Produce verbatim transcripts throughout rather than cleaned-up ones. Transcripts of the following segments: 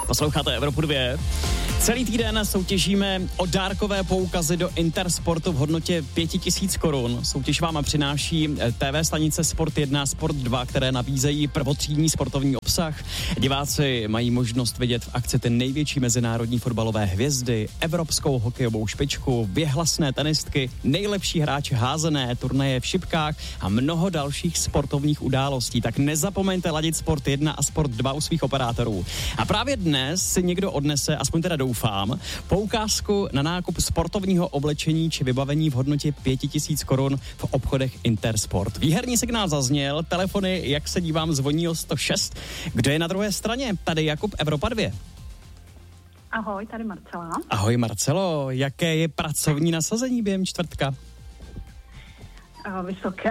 Posloucháte Evropu dva. Celý týden soutěžíme o dárkové poukazy do Intersportu v hodnotě pět tisíc korun. Soutěž vám přináší T V stanice Sport jedna a Sport dva, které nabízejí prvotřídní sportovní obsah. Diváci mají možnost vidět v akci ty největší mezinárodní fotbalové hvězdy, evropskou hokejovou špičku, věhlasné tenistky, nejlepší hráče házené, turnaje v šipkách a mnoho dalších sportovních událostí. Tak nezapomeňte ladit Sport jedna a Sport dva u svých operátorů. A právě dnes si někdo odnese, aspoň teda doufám, poukázku na nákup sportovního oblečení či vybavení v hodnotě pět tisíc korun v obchodech Intersport. Výherní signál zazněl, telefony, jak se dívám, zvoní o sto šest. Kdo je na druhé straně? Tady Jakub, Evropa dva. Ahoj, tady Marcela. Ahoj Marcelo, jaké je pracovní nasazení během čtvrtka? Uh, vysoké.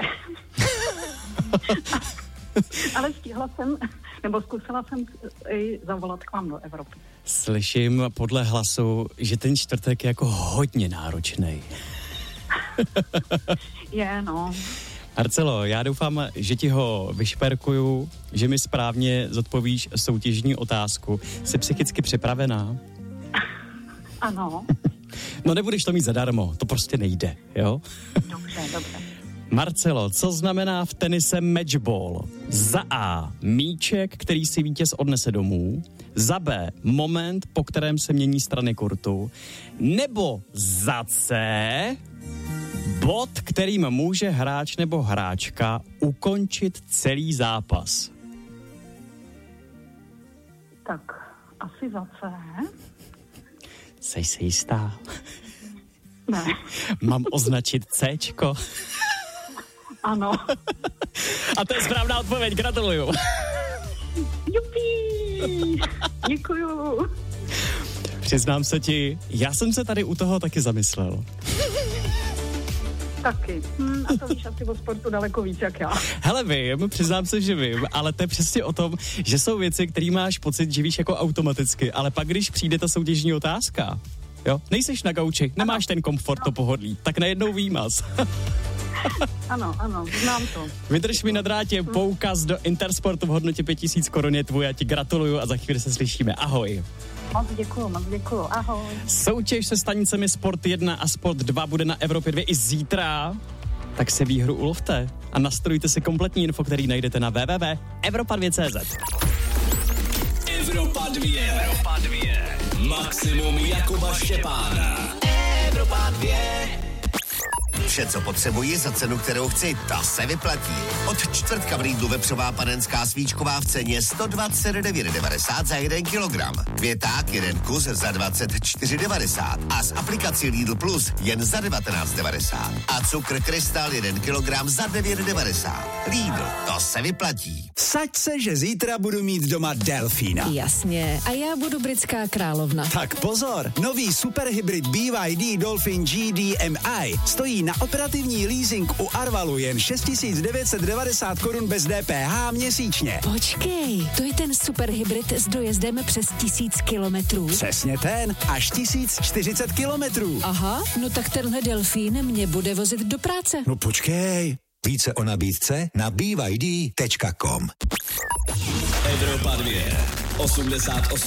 Ale stihla jsem, nebo zkusila jsem i zavolat k vám do Evropy. Slyším podle hlasu, že ten čtvrtek je jako hodně náročný. Je, no. Marcelo, já doufám, že ti ho vyšperkuju, že mi správně zodpovíš soutěžní otázku. Jsi psychicky připravená? Ano. No nebudeš to mít zadarmo, to prostě nejde, jo? Dobře, dobře. Marcelo, co znamená v tenise matchball? Za A. Míček, který si vítěz odnese domů. Za B. Moment, po kterém se mění strany kurtu. Nebo za C. Bod, kterým může hráč nebo hráčka ukončit celý zápas. Tak, asi za C. Jseš si jistá? Ne. Mám označit Cčko? Ano. A to je správná odpověď, gratuluju. Jupí, děkuju. Přiznám se ti, já jsem se tady u toho taky zamyslel. Taky. Hm, a to víš asi o sportu daleko víc jak já. Hele, vím, přiznám se, že vím, ale to je přesně o tom, že jsou věci, které máš pocit, že víš jako automaticky, ale pak, když přijde ta soutěžní otázka, jo, nejseš na gauči, nemáš ten komfort, to pohodlí, tak najednou výmaz. Ano, ano, znám to. Vydrž mi na drátě, poukaz do Intersportu v hodnotě pět tisíc korun je tvůj, já ti gratuluju a za chvíli se slyšíme. Ahoj. Moc děkuju, moc děkuju, ahoj. Soutěž se stanicemi Sport jedna a Sport dva bude na Evropě dva i zítra, tak se výhru ulovte a nastrojte si kompletní info, který najdete na w w w tečka evropa dva tečka c z. Evropa dva. Evropa dva. Maximum Jakuba Štěpána. Evropa dva. Vše, co potřebuji za cenu, kterou chci, ta se vyplatí. Od čtvrtka v Lidlu vepřová panenská svíčková v ceně sto dvacet devět devadesát za jeden kilogram. Květák jeden kus za dvacet čtyři devadesát a s aplikací Lidl Plus jen za devatenáct devadesát. A cukr Krystal jeden kilogram za devět devadesát. Lidl, to se vyplatí. Vsaď se, že zítra budu mít doma delfína. Jasně, a já budu britská královna. Tak pozor, nový superhybrid B Y D Dolphin G D M I stojí na operativní leasing u Arvalu jen šest tisíc devět set devadesát korun bez D P H měsíčně. Počkej, to je ten superhybrid s dojezdem přes tisíc kilometrů. Přesně ten, až tisíc čtyřicet kilometrů. Aha, no tak tenhle delfín mě bude vozit do práce. No počkej. Více o nabídce na b y d tečka com. Evropa dva. osmdesát osm